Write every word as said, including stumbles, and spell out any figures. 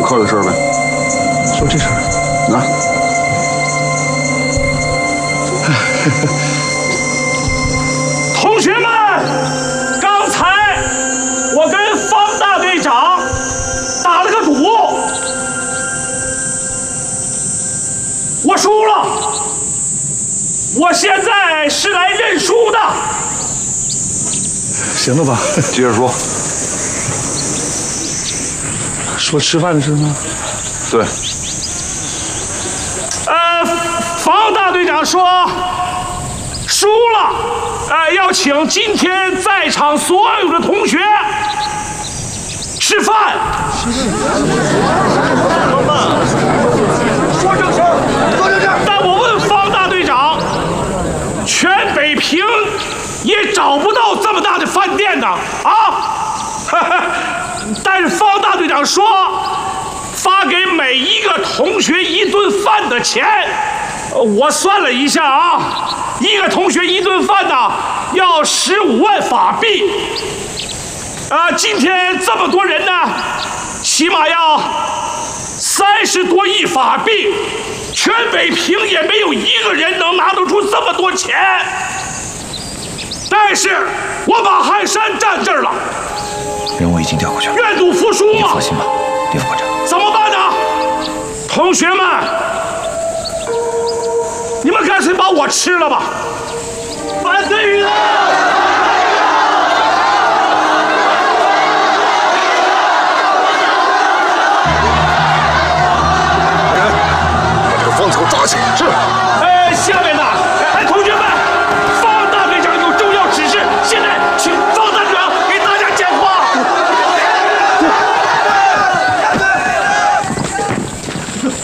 课的事呗。 说这事儿啊。 同学们，刚才我跟方大队长打了个赌，我输了。我现在是来认输的。 行了吧？ 接着说。 说吃饭的事吗？ 对。 呃，方大队长说输了，呃，要请今天在场所有的同学吃饭。说正事儿，说正事儿。但我问方大队长，全北平也找不到这么大的饭店呢，啊！但是方大队长说，发给每一个同学一顿饭的钱，我算了一下啊，一个同学一顿饭呢要十五万法币。啊，今天这么多人呢，起码要三十多亿法币，全北平也没有一个人能拿得出这么多钱。但是我把汉山占这儿了， 人我已经调过去了， 愿赌服输嘛。 你放心吧，李副馆长。 怎么办呢？同学们，你们干脆把我吃了吧！反对人！ 把这个方头抓起来。是。